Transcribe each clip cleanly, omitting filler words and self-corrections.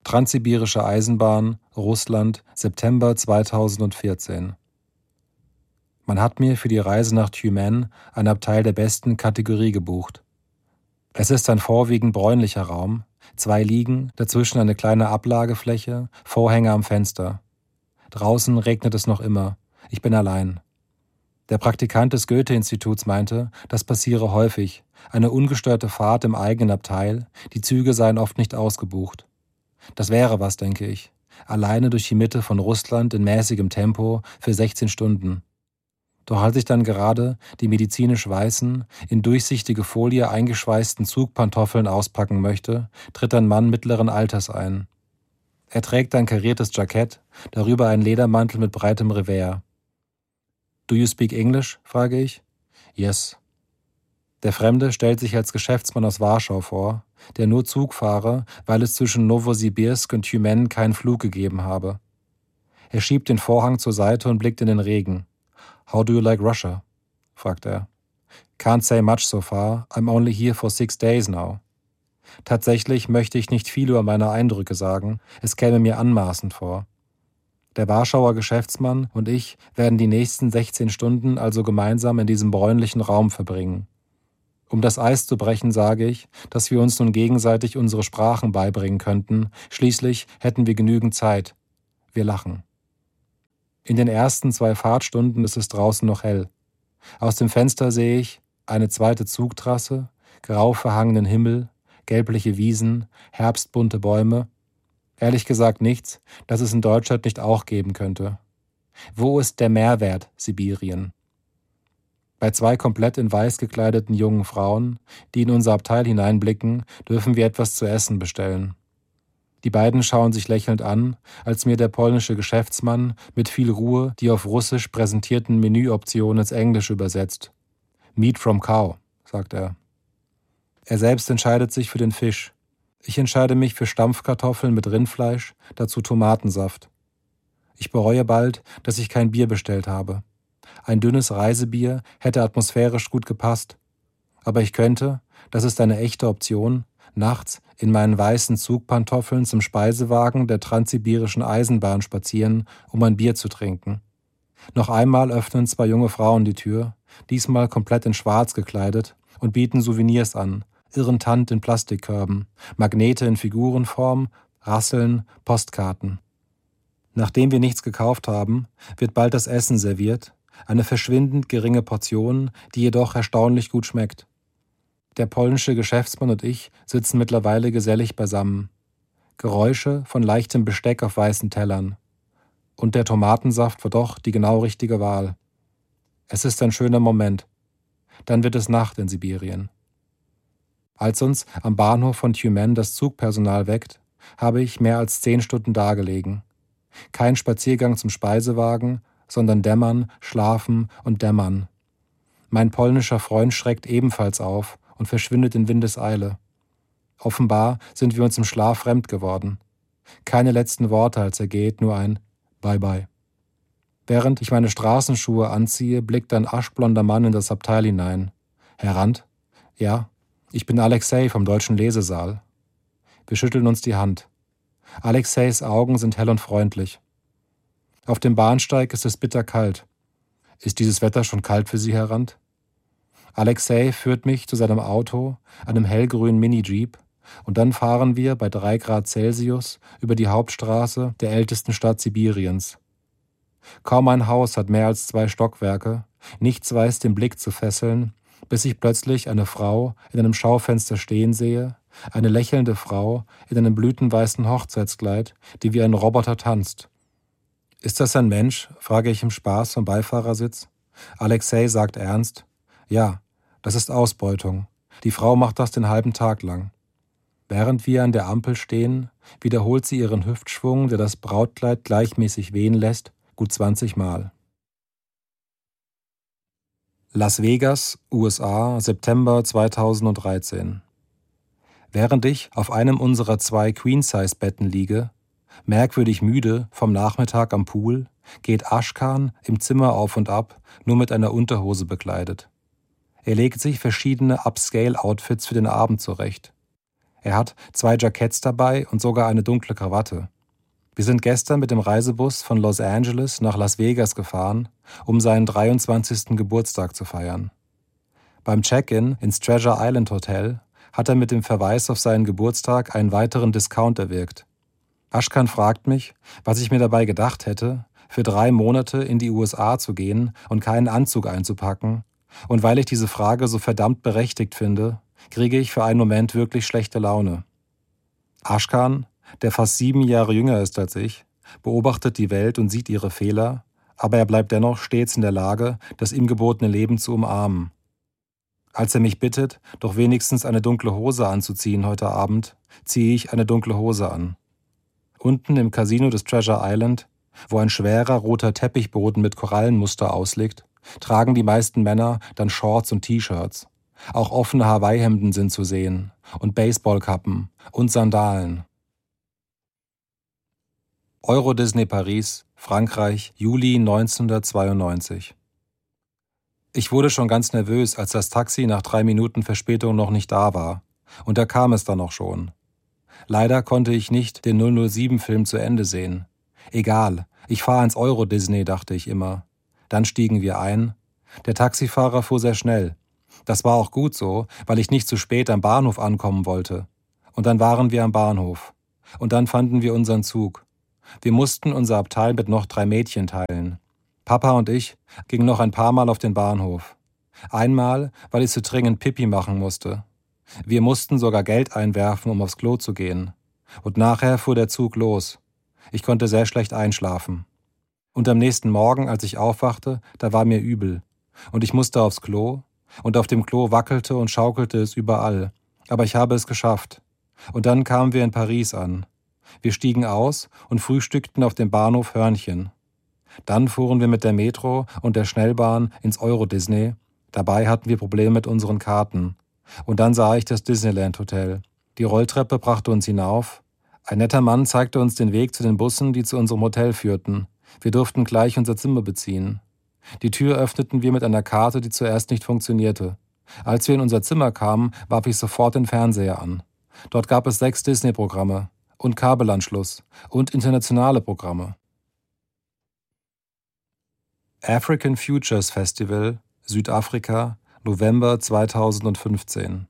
Transsibirische Eisenbahn, Russland, September 2014. Man hat mir für die Reise nach Tyumen ein Abteil der besten Kategorie gebucht. Es ist ein vorwiegend bräunlicher Raum, 2 Liegen, dazwischen eine kleine Ablagefläche, Vorhänge am Fenster. Draußen regnet es noch immer. Ich bin allein. Der Praktikant des Goethe-Instituts meinte, das passiere häufig. Eine ungestörte Fahrt im eigenen Abteil, die Züge seien oft nicht ausgebucht. Das wäre was, denke ich. Alleine durch die Mitte von Russland in mäßigem Tempo für 16 Stunden. Doch als ich dann gerade die medizinisch weißen, in durchsichtige Folie eingeschweißten Zugpantoffeln auspacken möchte, tritt ein Mann mittleren Alters ein. Er trägt ein kariertes Jackett, darüber einen Ledermantel mit breitem Revers. »Do you speak English?« frage ich. »Yes.« Der Fremde stellt sich als Geschäftsmann aus Warschau vor, der nur Zug fahre, weil es zwischen Nowosibirsk und Tyumen keinen Flug gegeben habe. Er schiebt den Vorhang zur Seite und blickt in den Regen. »How do you like Russia?« fragt er. »Can't say much so far, I'm only here for 6 days now.« Tatsächlich möchte ich nicht viel über meine Eindrücke sagen, es käme mir anmaßend vor. Der Warschauer Geschäftsmann und ich werden die nächsten 16 Stunden also gemeinsam in diesem bräunlichen Raum verbringen. Um das Eis zu brechen, sage ich, dass wir uns nun gegenseitig unsere Sprachen beibringen könnten, schließlich hätten wir genügend Zeit. Wir lachen. In den ersten 2 Fahrtstunden ist es draußen noch hell. Aus dem Fenster sehe ich eine zweite Zugtrasse, grau verhangenen Himmel, gelbliche Wiesen, herbstbunte Bäume. Ehrlich gesagt nichts, das es in Deutschland nicht auch geben könnte. Wo ist der Mehrwert Sibirien? Bei 2 komplett in weiß gekleideten jungen Frauen, die in unser Abteil hineinblicken, dürfen wir etwas zu essen bestellen. Die beiden schauen sich lächelnd an, als mir der polnische Geschäftsmann mit viel Ruhe die auf Russisch präsentierten Menüoptionen ins Englische übersetzt. »Meat from cow«, sagt er. Er selbst entscheidet sich für den Fisch. Ich entscheide mich für Stampfkartoffeln mit Rindfleisch, dazu Tomatensaft. Ich bereue bald, dass ich kein Bier bestellt habe. Ein dünnes Reisebier hätte atmosphärisch gut gepasst. Aber ich könnte, das ist eine echte Option, nachts in meinen weißen Zugpantoffeln zum Speisewagen der Transsibirischen Eisenbahn spazieren, um ein Bier zu trinken. Noch einmal öffnen 2 junge Frauen die Tür, diesmal komplett in Schwarz gekleidet, und bieten Souvenirs an, Irrentant in Plastikkörben, Magnete in Figurenform, Rasseln, Postkarten. Nachdem wir nichts gekauft haben, wird bald das Essen serviert, eine verschwindend geringe Portion, die jedoch erstaunlich gut schmeckt. Der polnische Geschäftsmann und ich sitzen mittlerweile gesellig beisammen. Geräusche von leichtem Besteck auf weißen Tellern. Und der Tomatensaft war doch die genau richtige Wahl. Es ist ein schöner Moment. Dann wird es Nacht in Sibirien. Als uns am Bahnhof von Tyumen das Zugpersonal weckt, habe ich mehr als 10 Stunden dagelegen. Kein Spaziergang zum Speisewagen, sondern dämmern, schlafen und dämmern. Mein polnischer Freund schreckt ebenfalls auf und verschwindet in Windeseile. Offenbar sind wir uns im Schlaf fremd geworden. Keine letzten Worte, als er geht, nur ein Bye-bye. Während ich meine Straßenschuhe anziehe, blickt ein aschblonder Mann in das Abteil hinein. »Herr Rand?« »Ja, ich bin Alexei vom Deutschen Lesesaal.« Wir schütteln uns die Hand. Alexeis Augen sind hell und freundlich. Auf dem Bahnsteig ist es bitterkalt. »Ist dieses Wetter schon kalt für Sie, Herr Rand?« Alexei führt mich zu seinem Auto, einem hellgrünen Mini-Jeep, und dann fahren wir bei 3 Grad Celsius über die Hauptstraße der ältesten Stadt Sibiriens. Kaum ein Haus hat mehr als 2 Stockwerke, nichts weiß den Blick zu fesseln, bis ich plötzlich eine Frau in einem Schaufenster stehen sehe, eine lächelnde Frau in einem blütenweißen Hochzeitskleid, die wie ein Roboter tanzt. »Ist das ein Mensch?« frage ich im Spaß vom Beifahrersitz. Alexei sagt ernst, »Ja, das ist Ausbeutung. Die Frau macht das den halben Tag lang.« Während wir an der Ampel stehen, wiederholt sie ihren Hüftschwung, der das Brautkleid gleichmäßig wehen lässt, gut 20 Mal. Las Vegas, USA, September 2013. Während ich auf einem unserer 2 Queen-Size-Betten liege, merkwürdig müde vom Nachmittag am Pool, geht Ashkan im Zimmer auf und ab, nur mit einer Unterhose bekleidet. Er legt sich verschiedene Upscale-Outfits für den Abend zurecht. Er hat 2 Jacketts dabei und sogar eine dunkle Krawatte. Wir sind gestern mit dem Reisebus von Los Angeles nach Las Vegas gefahren, um seinen 23. Geburtstag zu feiern. Beim Check-in ins Treasure Island Hotel hat er mit dem Verweis auf seinen Geburtstag einen weiteren Discount erwirkt. Ashkan fragt mich, was ich mir dabei gedacht hätte, für 3 Monate in die USA zu gehen und keinen Anzug einzupacken. Und weil ich diese Frage so verdammt berechtigt finde, kriege ich für einen Moment wirklich schlechte Laune. Ashkan, der fast 7 Jahre jünger ist als ich, beobachtet die Welt und sieht ihre Fehler, aber er bleibt dennoch stets in der Lage, das ihm gebotene Leben zu umarmen. Als er mich bittet, doch wenigstens eine dunkle Hose anzuziehen heute Abend, ziehe ich eine dunkle Hose an. Unten im Casino des Treasure Island, wo ein schwerer roter Teppichboden mit Korallenmuster ausliegt, tragen die meisten Männer dann Shorts und T-Shirts. Auch offene Hawaii-Hemden sind zu sehen und Baseballkappen und Sandalen. Euro Disney Paris, Frankreich, Juli 1992. Ich wurde schon ganz nervös, als das Taxi nach 3 Minuten Verspätung noch nicht da war. Und da kam es dann auch schon. Leider konnte ich nicht den 007-Film zu Ende sehen. Egal, ich fahre ins Euro Disney, dachte ich immer. Dann stiegen wir ein. Der Taxifahrer fuhr sehr schnell. Das war auch gut so, weil ich nicht zu spät am Bahnhof ankommen wollte. Und dann waren wir am Bahnhof. Und dann fanden wir unseren Zug. Wir mussten unser Abteil mit noch 3 Mädchen teilen. Papa und ich gingen noch ein paar Mal auf den Bahnhof. Einmal, weil ich so dringend Pipi machen musste. Wir mussten sogar Geld einwerfen, um aufs Klo zu gehen. Und nachher fuhr der Zug los. Ich konnte sehr schlecht einschlafen. Und am nächsten Morgen, als ich aufwachte, da war mir übel. Und ich musste aufs Klo. Und auf dem Klo wackelte und schaukelte es überall. Aber ich habe es geschafft. Und dann kamen wir in Paris an. Wir stiegen aus und frühstückten auf dem Bahnhof Hörnchen. Dann fuhren wir mit der Metro und der Schnellbahn ins Euro Disney. Dabei hatten wir Probleme mit unseren Karten. Und dann sah ich das Disneyland Hotel. Die Rolltreppe brachte uns hinauf. Ein netter Mann zeigte uns den Weg zu den Bussen, die zu unserem Hotel führten. Wir durften gleich unser Zimmer beziehen. Die Tür öffneten wir mit einer Karte, die zuerst nicht funktionierte. Als wir in unser Zimmer kamen, warf ich sofort den Fernseher an. Dort gab es 6 Disney-Programme und Kabelanschluss und internationale Programme. African Futures Festival, Südafrika, November 2015.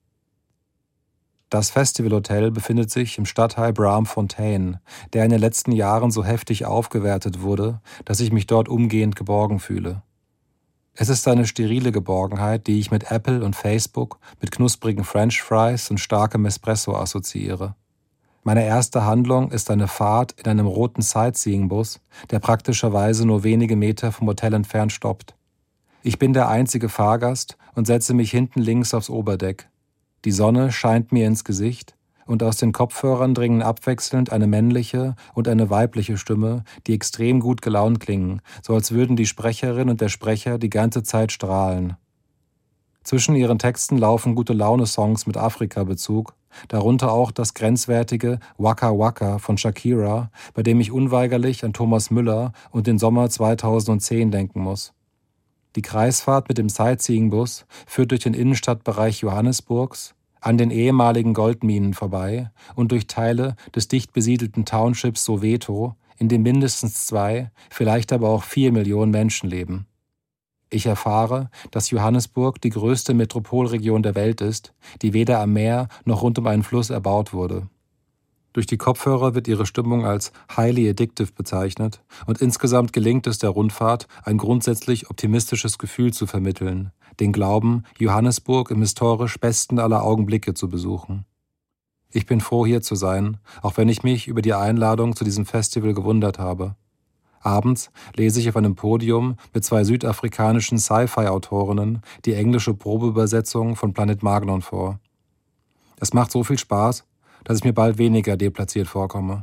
Das Festivalhotel befindet sich im Stadtteil Braamfontein, der in den letzten Jahren so heftig aufgewertet wurde, dass ich mich dort umgehend geborgen fühle. Es ist eine sterile Geborgenheit, die ich mit Apple und Facebook, mit knusprigen French Fries und starkem Espresso assoziiere. Meine erste Handlung ist eine Fahrt in einem roten Sightseeing-Bus, der praktischerweise nur wenige Meter vom Hotel entfernt stoppt. Ich bin der einzige Fahrgast und setze mich hinten links aufs Oberdeck. Die Sonne scheint mir ins Gesicht und aus den Kopfhörern dringen abwechselnd eine männliche und eine weibliche Stimme, die extrem gut gelaunt klingen, so als würden die Sprecherin und der Sprecher die ganze Zeit strahlen. Zwischen ihren Texten laufen Gute-Laune-Songs mit Afrika-Bezug, darunter auch das grenzwertige Waka Waka von Shakira, bei dem ich unweigerlich an Thomas Müller und den Sommer 2010 denken muss. Die Kreisfahrt mit dem Sightseeing-Bus führt durch den Innenstadtbereich Johannesburgs, an den ehemaligen Goldminen vorbei und durch Teile des dicht besiedelten Townships Soweto, in dem mindestens 2, vielleicht aber auch 4 Millionen Menschen leben. Ich erfahre, dass Johannesburg die größte Metropolregion der Welt ist, die weder am Meer noch rund um einen Fluss erbaut wurde. Durch die Kopfhörer wird ihre Stimmung als highly addictive bezeichnet und insgesamt gelingt es der Rundfahrt, ein grundsätzlich optimistisches Gefühl zu vermitteln, den Glauben, Johannesburg im historisch besten aller Augenblicke zu besuchen. Ich bin froh, hier zu sein, auch wenn ich mich über die Einladung zu diesem Festival gewundert habe. Abends lese ich auf einem Podium mit 2 südafrikanischen Sci-Fi-Autorinnen die englische Probeübersetzung von Planet Magnon vor. Es macht so viel Spaß, dass ich mir bald weniger deplatziert vorkomme.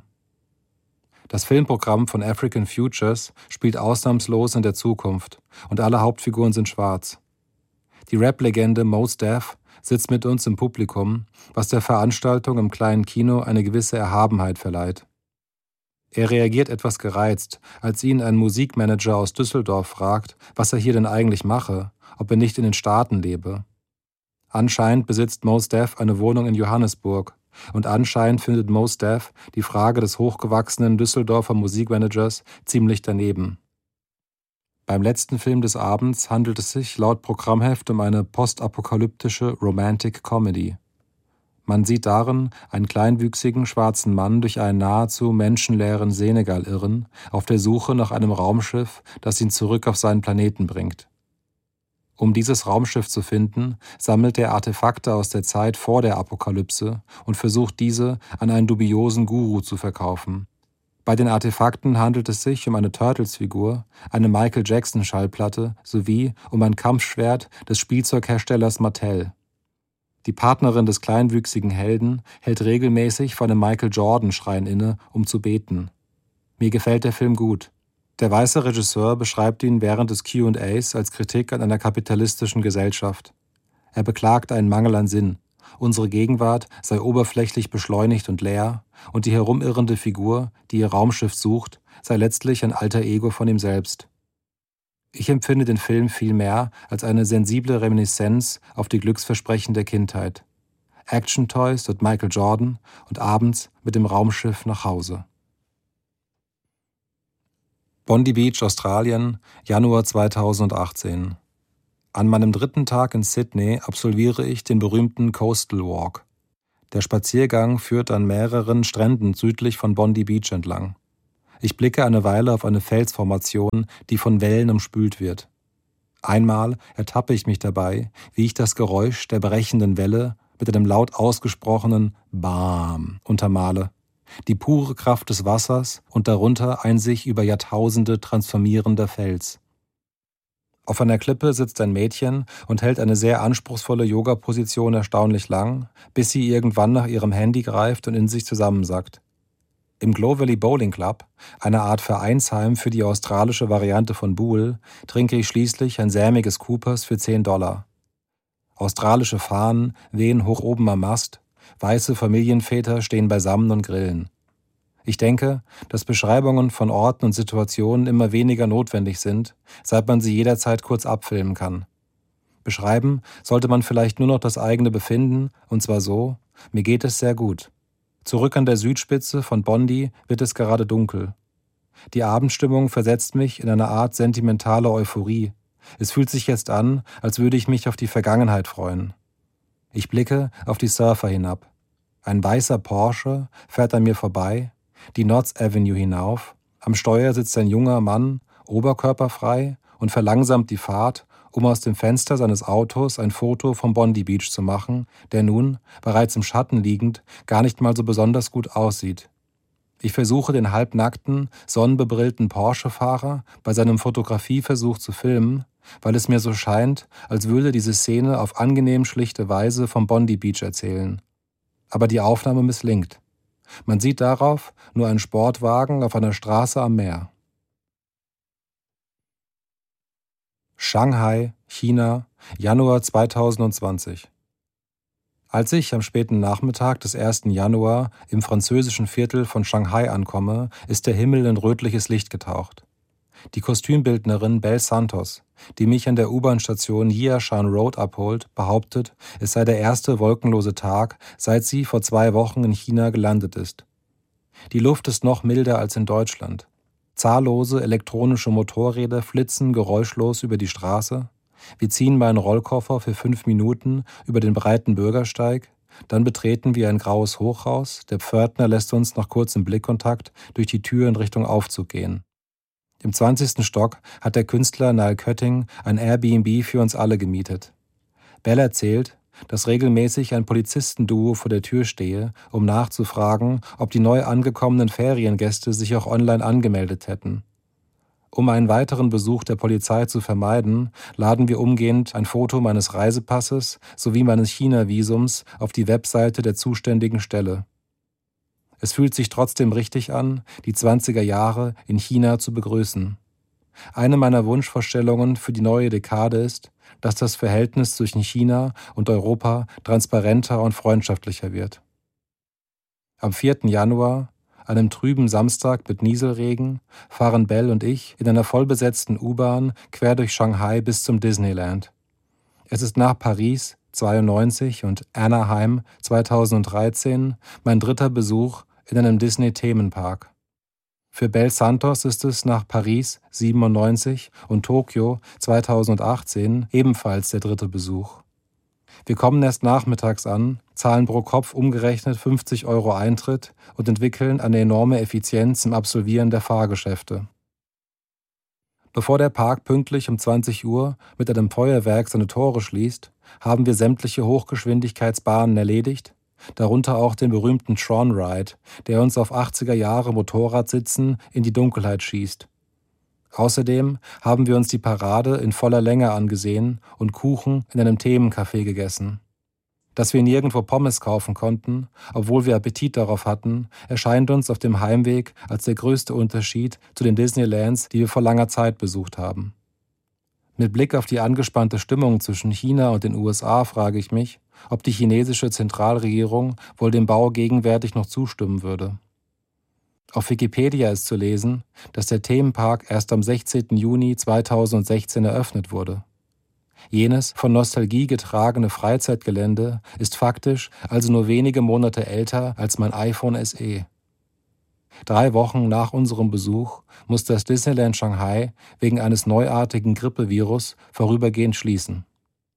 Das Filmprogramm von African Futures spielt ausnahmslos in der Zukunft und alle Hauptfiguren sind schwarz. Die Rap-Legende Mos Def sitzt mit uns im Publikum, was der Veranstaltung im kleinen Kino eine gewisse Erhabenheit verleiht. Er reagiert etwas gereizt, als ihn ein Musikmanager aus Düsseldorf fragt, was er hier denn eigentlich mache, ob er nicht in den Staaten lebe. Anscheinend besitzt Mos Def eine Wohnung in Johannesburg und anscheinend findet Mos Def die Frage des hochgewachsenen Düsseldorfer Musikmanagers ziemlich daneben. Beim letzten Film des Abends handelt es sich laut Programmheft um eine postapokalyptische Romantic Comedy. Man sieht darin einen kleinwüchsigen schwarzen Mann durch einen nahezu menschenleeren Senegal irren, auf der Suche nach einem Raumschiff, das ihn zurück auf seinen Planeten bringt. Um dieses Raumschiff zu finden, sammelt er Artefakte aus der Zeit vor der Apokalypse und versucht diese an einen dubiosen Guru zu verkaufen. Bei den Artefakten handelt es sich um eine Turtles-Figur, eine Michael-Jackson-Schallplatte sowie um ein Kampfschwert des Spielzeugherstellers Mattel. Die Partnerin des kleinwüchsigen Helden hält regelmäßig vor einem Michael-Jordan-Schrein inne, um zu beten. Mir gefällt der Film gut. Der weiße Regisseur beschreibt ihn während des Q&As als Kritik an einer kapitalistischen Gesellschaft. Er beklagt einen Mangel an Sinn. Unsere Gegenwart sei oberflächlich beschleunigt und leer und die herumirrende Figur, die ihr Raumschiff sucht, sei letztlich ein alter Ego von ihm selbst. Ich empfinde den Film vielmehr als eine sensible Reminiszenz auf die Glücksversprechen der Kindheit. Action-Toys und Michael Jordan und abends mit dem Raumschiff nach Hause. Bondi Beach, Australien, Januar 2018. An meinem 3. Tag in Sydney absolviere ich den berühmten Coastal Walk. Der Spaziergang führt an mehreren Stränden südlich von Bondi Beach entlang. Ich blicke eine Weile auf eine Felsformation, die von Wellen umspült wird. Einmal ertappe ich mich dabei, wie ich das Geräusch der brechenden Welle mit einem laut ausgesprochenen Bam untermale. Die pure Kraft des Wassers und darunter ein sich über Jahrtausende transformierender Fels. Auf einer Klippe sitzt ein Mädchen und hält eine sehr anspruchsvolle Yoga-Position erstaunlich lang, bis sie irgendwann nach ihrem Handy greift und in sich zusammensackt. Im Glow Valley Bowling Club, einer Art Vereinsheim für die australische Variante von Boule, trinke ich schließlich ein sämiges Coopers für $10. Australische Fahnen wehen hoch oben am Mast, weiße Familienväter stehen beisammen und grillen. Ich denke, dass Beschreibungen von Orten und Situationen immer weniger notwendig sind, seit man sie jederzeit kurz abfilmen kann. Beschreiben sollte man vielleicht nur noch das eigene Befinden, und zwar so: Mir geht es sehr gut. Zurück an der Südspitze von Bondi wird es gerade dunkel. Die Abendstimmung versetzt mich in eine Art sentimentale Euphorie. Es fühlt sich jetzt an, als würde ich mich auf die Vergangenheit freuen. Ich blicke auf die Surfer hinab. Ein weißer Porsche fährt an mir vorbei, die Notts Avenue hinauf. Am Steuer sitzt ein junger Mann, oberkörperfrei, und verlangsamt die Fahrt, um aus dem Fenster seines Autos ein Foto vom Bondi Beach zu machen, der nun, bereits im Schatten liegend, gar nicht mal so besonders gut aussieht. Ich versuche den halbnackten, sonnenbebrillten Porsche-Fahrer bei seinem Fotografieversuch zu filmen, weil es mir so scheint, als würde diese Szene auf angenehm schlichte Weise vom Bondi Beach erzählen. Aber die Aufnahme misslingt. Man sieht darauf nur einen Sportwagen auf einer Straße am Meer. Shanghai, China, Januar 2020. Als ich am späten Nachmittag des 1. Januar im französischen Viertel von Shanghai ankomme, ist der Himmel in rötliches Licht getaucht. Die Kostümbildnerin Belle Santos, die mich an der U-Bahn-Station Jiashan Road abholt, behauptet, es sei der erste wolkenlose Tag, seit sie vor 2 Wochen in China gelandet ist. Die Luft ist noch milder als in Deutschland. Zahllose elektronische Motorräder flitzen geräuschlos über die Straße. Wir ziehen meinen Rollkoffer für 5 Minuten über den breiten Bürgersteig. Dann betreten wir ein graues Hochhaus. Der Pförtner lässt uns nach kurzem Blickkontakt durch die Tür in Richtung Aufzug gehen. Im 20. Stock hat der Künstler Niall Kötting ein Airbnb für uns alle gemietet. Belle erzählt, dass regelmäßig ein Polizistenduo vor der Tür stehe, um nachzufragen, ob die neu angekommenen Feriengäste sich auch online angemeldet hätten. Um einen weiteren Besuch der Polizei zu vermeiden, laden wir umgehend ein Foto meines Reisepasses sowie meines China-Visums auf die Webseite der zuständigen Stelle. Es fühlt sich trotzdem richtig an, die 20er Jahre in China zu begrüßen. Eine meiner Wunschvorstellungen für die neue Dekade ist, dass das Verhältnis zwischen China und Europa transparenter und freundschaftlicher wird. Am 4. Januar, einem trüben Samstag mit Nieselregen, fahren Belle und ich in einer vollbesetzten U-Bahn quer durch Shanghai bis zum Disneyland. Es ist nach Paris 92 und Anaheim 2013 mein dritter Besuch in einem Disney-Themenpark. Für Bel Santos ist es nach Paris 97 und Tokio 2018 ebenfalls der dritte Besuch. Wir kommen erst nachmittags an, zahlen pro Kopf umgerechnet 50 € Eintritt und entwickeln eine enorme Effizienz im Absolvieren der Fahrgeschäfte. Bevor der Park pünktlich um 20 Uhr mit einem Feuerwerk seine Tore schließt, haben wir sämtliche Hochgeschwindigkeitsbahnen erledigt, darunter auch den berühmten Tron Ride, der uns auf 80er Jahre Motorradsitzen in die Dunkelheit schießt. Außerdem haben wir uns die Parade in voller Länge angesehen und Kuchen in einem Themencafé gegessen. Dass wir nirgendwo Pommes kaufen konnten, obwohl wir Appetit darauf hatten, erscheint uns auf dem Heimweg als der größte Unterschied zu den Disneylands, die wir vor langer Zeit besucht haben. Mit Blick auf die angespannte Stimmung zwischen China und den USA frage ich mich, ob die chinesische Zentralregierung wohl dem Bau gegenwärtig noch zustimmen würde. Auf Wikipedia ist zu lesen, dass der Themenpark erst am 16. Juni 2016 eröffnet wurde. Jenes von Nostalgie getragene Freizeitgelände ist faktisch also nur wenige Monate älter als mein iPhone SE. 3 Wochen nach unserem Besuch muss das Disneyland Shanghai wegen eines neuartigen Grippevirus vorübergehend schließen.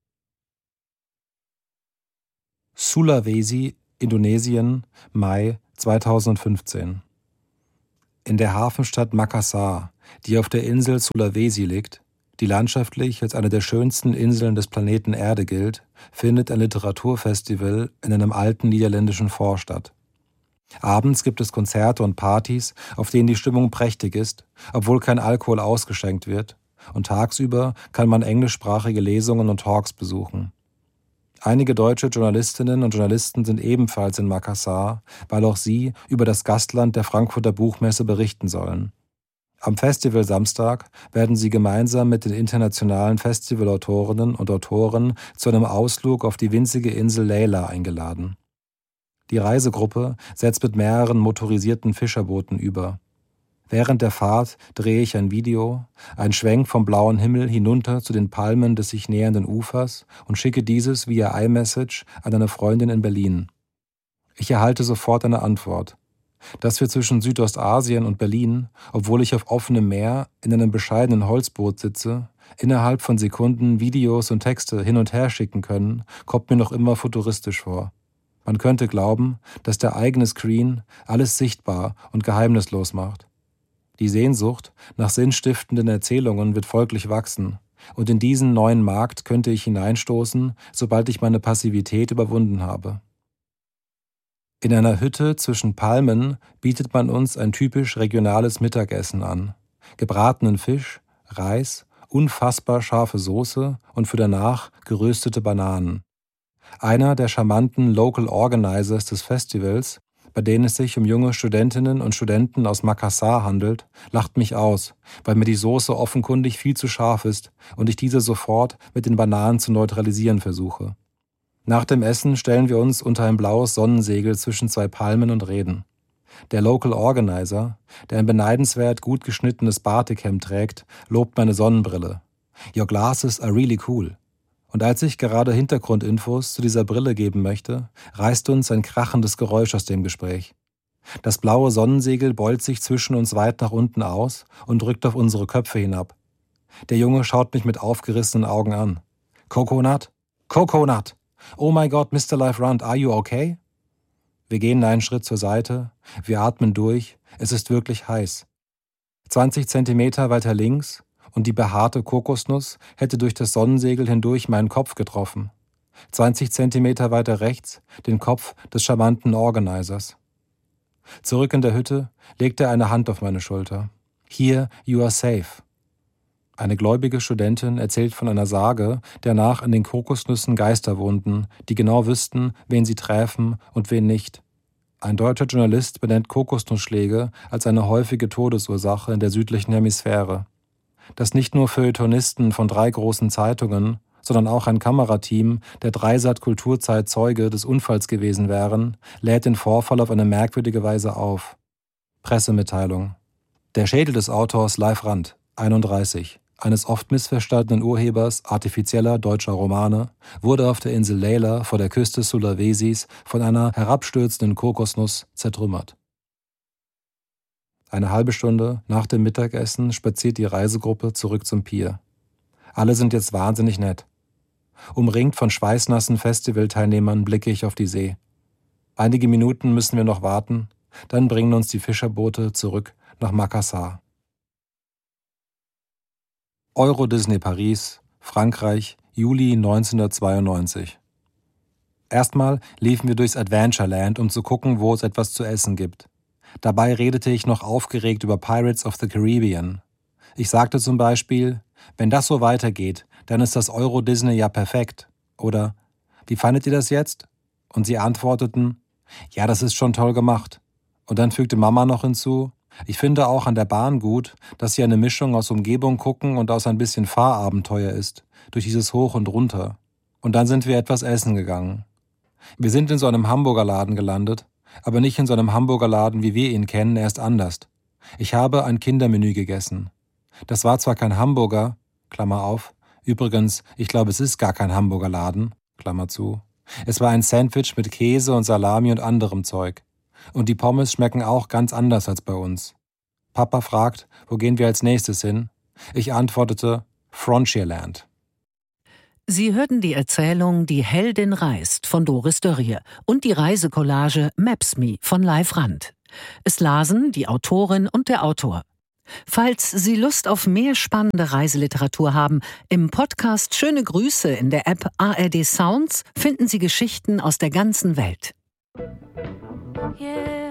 Sulawesi, Indonesien, Mai 2015. In der Hafenstadt Makassar, die auf der Insel Sulawesi liegt, die landschaftlich als eine der schönsten Inseln des Planeten Erde gilt, findet ein Literaturfestival in einem alten niederländischen Fort statt. Abends gibt es Konzerte und Partys, auf denen die Stimmung prächtig ist, obwohl kein Alkohol ausgeschenkt wird, und tagsüber kann man englischsprachige Lesungen und Talks besuchen. Einige deutsche Journalistinnen und Journalisten sind ebenfalls in Makassar, weil auch sie über das Gastland der Frankfurter Buchmesse berichten sollen. Am Festival Samstag werden sie gemeinsam mit den internationalen Festivalautorinnen und Autoren zu einem Ausflug auf die winzige Insel Leyla eingeladen. Die Reisegruppe setzt mit mehreren motorisierten Fischerbooten über. Während der Fahrt drehe ich ein Video, einen Schwenk vom blauen Himmel hinunter zu den Palmen des sich nähernden Ufers und schicke dieses via iMessage an eine Freundin in Berlin. Ich erhalte sofort eine Antwort. Dass wir zwischen Südostasien und Berlin, obwohl ich auf offenem Meer in einem bescheidenen Holzboot sitze, innerhalb von Sekunden Videos und Texte hin und her schicken können, kommt mir noch immer futuristisch vor. Man könnte glauben, dass der eigene Screen alles sichtbar und geheimnislos macht. Die Sehnsucht nach sinnstiftenden Erzählungen wird folglich wachsen, und in diesen neuen Markt könnte ich hineinstoßen, sobald ich meine Passivität überwunden habe. In einer Hütte zwischen Palmen bietet man uns ein typisch regionales Mittagessen an. Gebratenen Fisch, Reis, unfassbar scharfe Soße und für danach geröstete Bananen. Einer der charmanten Local Organizers des Festivals, bei denen es sich um junge Studentinnen und Studenten aus Makassar handelt, lacht mich aus, weil mir die Soße offenkundig viel zu scharf ist und ich diese sofort mit den Bananen zu neutralisieren versuche. Nach dem Essen stellen wir uns unter ein blaues Sonnensegel zwischen 2 Palmen und reden. Der Local Organizer, der ein beneidenswert gut geschnittenes Batikhemd trägt, lobt meine Sonnenbrille. Your glasses are really cool. Und als ich gerade Hintergrundinfos zu dieser Brille geben möchte, reißt uns ein krachendes Geräusch aus dem Gespräch. Das blaue Sonnensegel beult sich zwischen uns weit nach unten aus und drückt auf unsere Köpfe hinab. Der Junge schaut mich mit aufgerissenen Augen an. Coconut? Coconut! Oh my God, Mr. Life Round, are you okay? Wir gehen einen Schritt zur Seite, wir atmen durch, es ist wirklich heiß. 20 Zentimeter weiter links und die behaarte Kokosnuss hätte durch das Sonnensegel hindurch meinen Kopf getroffen. 20 Zentimeter weiter rechts den Kopf des charmanten Organizers. Zurück in der Hütte legt er eine Hand auf meine Schulter. Here you are safe. Eine gläubige Studentin erzählt von einer Sage, der nach in den Kokosnüssen Geister wohnten, die genau wüssten, wen sie träfen und wen nicht. Ein deutscher Journalist benennt Kokosnussschläge als eine häufige Todesursache in der südlichen Hemisphäre. Dass nicht nur Feuilletonisten von 3 großen Zeitungen, sondern auch ein Kamerateam der Dreisat Kulturzeit Zeuge des Unfalls gewesen wären, lädt den Vorfall auf eine merkwürdige Weise auf. Pressemitteilung. Der Schädel des Autors Live Rand, 31. eines oft missverstandenen Urhebers artifizieller deutscher Romane, wurde auf der Insel Leyla vor der Küste Sulawesis von einer herabstürzenden Kokosnuss zertrümmert. Eine halbe Stunde nach dem Mittagessen spaziert die Reisegruppe zurück zum Pier. Alle sind jetzt wahnsinnig nett. Umringt von schweißnassen Festivalteilnehmern blicke ich auf die See. Einige Minuten müssen wir noch warten, dann bringen uns die Fischerboote zurück nach Makassar. Euro Disney Paris, Frankreich, Juli 1992. Erstmal liefen wir durchs Adventureland, um zu gucken, wo es etwas zu essen gibt. Dabei redete ich noch aufgeregt über Pirates of the Caribbean. Ich sagte zum Beispiel, wenn das so weitergeht, dann ist das Euro Disney ja perfekt. Oder, wie fandet ihr das jetzt? Und sie antworteten, ja, das ist schon toll gemacht. Und dann fügte Mama noch hinzu, ich finde auch an der Bahn gut, dass hier eine Mischung aus Umgebung gucken und aus ein bisschen Fahrabenteuer ist, durch dieses Hoch und Runter. Und dann sind wir etwas essen gegangen. Wir sind in so einem Hamburgerladen gelandet, aber nicht in so einem Hamburgerladen, wie wir ihn kennen, er ist anders. Ich habe ein Kindermenü gegessen. Das war zwar kein Hamburger, Klammer auf, übrigens, ich glaube, es ist gar kein Hamburgerladen, Klammer zu. Es war ein Sandwich mit Käse und Salami und anderem Zeug. Und die Pommes schmecken auch ganz anders als bei uns. Papa fragt, wo gehen wir als nächstes hin? Ich antwortete, Frontierland. Sie hörten die Erzählung Die Heldin reist von Doris Dörrie und die Reisecollage Maps.me von Leif Rand. Es lasen die Autorin und der Autor. Falls Sie Lust auf mehr spannende Reiseliteratur haben, im Podcast Schöne Grüße in der App ARD Sounds finden Sie Geschichten aus der ganzen Welt. Yeah.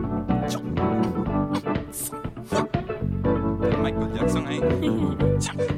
Michael Jackson, hein?